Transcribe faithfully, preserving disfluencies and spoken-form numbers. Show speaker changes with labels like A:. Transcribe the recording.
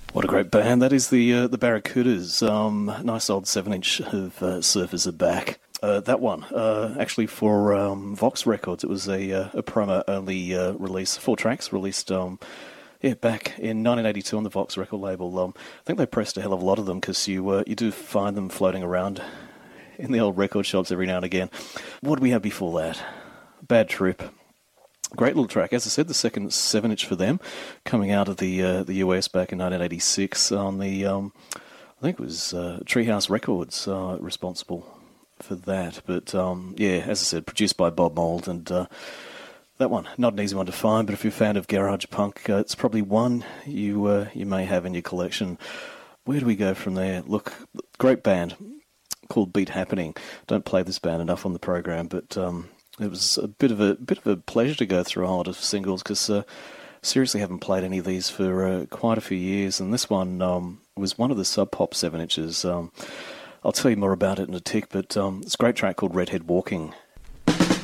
A: What a great band. That is the uh, the Barracudas. Um, nice old seven inch of uh, Surfers Are Back. Uh, that one, uh, actually for um, Vox Records, it was a, uh, a promo-only uh, release, four tracks released um, yeah, back in nineteen eighty-two on the Vox record label. Um, I think they pressed a hell of a lot of them because you, uh, you do find them floating around in the old record shops every now and again. What did we have before that? Bad Trip. Great little track. As I said, the second seven inch for them, coming out of the uh, the U S back in nineteen eighty-six on the, um, I think it was uh, Treehouse Records uh, responsible for that. But um, yeah, as I said, produced by Bob Mould, and uh, that one, not an easy one to find, but if you're a fan of garage punk, uh, it's probably one you uh, you may have in your collection. Where do we go from there? Look, great band called Beat Happening. Don't play this band enough on the program, but um, it was a bit of a bit of a pleasure to go through a whole lot of singles because uh, seriously haven't played any of these for uh, quite a few years, and this one um, was one of the Sub Pop seven inches. Um, I'll tell you more about it in a tick, but um, it's a great track called Redhead Walking.